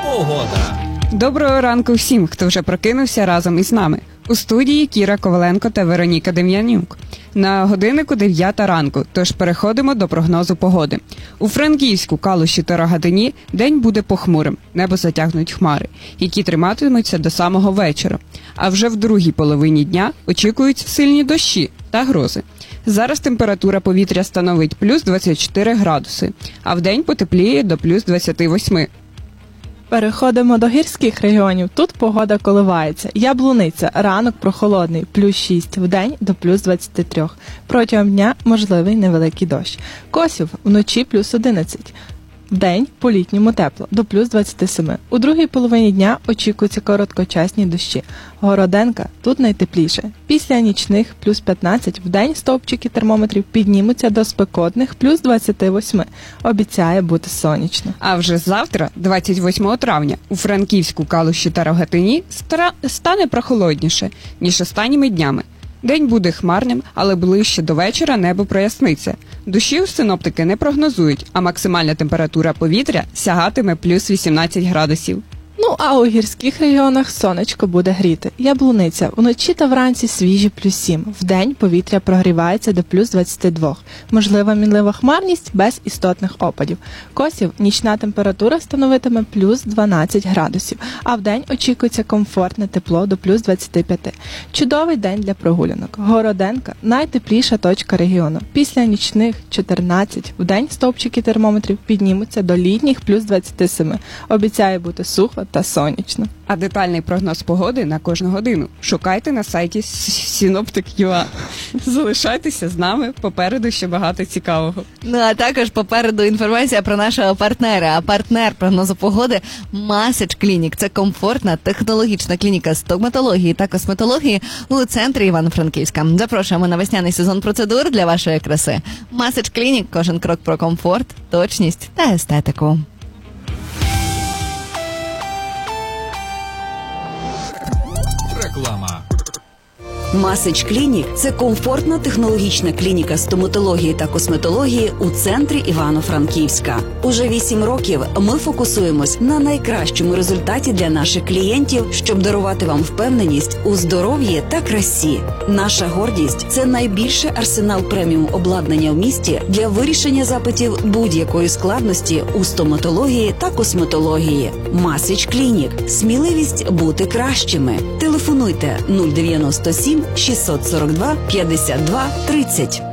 Погода. Доброго ранку всім, хто вже прокинувся разом із нами. У студії Кіра Коваленко та Вероніка Дем'янюк. На годиннику 9 ранку, тож переходимо до прогнозу погоди. У Франківську, Калуші та Рогатині день буде похмурим, небо затягнуть хмари, які триматимуться до самого вечора. А вже в другій половині дня очікують сильні дощі та грози. Зараз температура повітря становить плюс 24 градуси, а вдень потепліє до плюс 28. Переходимо до гірських регіонів. Тут погода коливається. Яблуниця, ранок прохолодний, плюс 6, вдень до плюс 23. Протягом дня можливий невеликий дощ. Косів, вночі плюс 11. Вдень по-літньому тепло, до плюс 27. У другій половині дня очікуються короткочасні дощі. Городенка, тут найтепліше. Після нічних плюс 15, вдень стовпчики термометрів піднімуться до спекотних плюс 28. Обіцяє бути сонячно. А вже завтра, 28 травня, у Франківську, Калуші та Рогатині стане прохолодніше, ніж останніми днями. День буде хмарним, але ближче до вечора небо проясниться. Дощів синоптики не прогнозують, а максимальна температура повітря сягатиме плюс 18 градусів. Ну, а у гірських регіонах сонечко буде гріти. Яблуниця, вночі та вранці свіжі плюс 7. Вдень повітря прогрівається до плюс 22. Можлива мінлива хмарність без істотних опадів. Косів, нічна температура становитиме плюс 12 градусів, а вдень очікується комфортне тепло до плюс 25. Чудовий день для прогулянок. Городенка – найтепліша точка регіону. Після нічних 14, вдень стовпчики термометрів піднімуться до літніх плюс 27. Обіцяє бути сухо та сонячно. А детальний прогноз погоди на кожну годину шукайте на сайті Synoptic.ua. Залишайтеся з нами, попереду ще багато цікавого. Ну, а також попереду інформація про нашого партнера. А партнер прогнозу погоди – Massage Clinic. Це комфортна технологічна клініка стоматології та косметології у центрі Івано-Франківська. Запрошуємо на весняний сезон процедур для вашої краси. Massage Clinic – кожен крок про комфорт, точність та естетику. Реклама. Massage Clinic – це комфортна технологічна клініка стоматології та косметології у центрі Івано-Франківська. Уже 8 років ми фокусуємось на найкращому результаті для наших клієнтів, щоб дарувати вам впевненість у здоров'ї та красі. Наша гордість – це найбільший арсенал преміум обладнання в місті для вирішення запитів будь-якої складності у стоматології та косметології. Massage Clinic – сміливість бути кращими. Телефонуйте 097 642 52 30.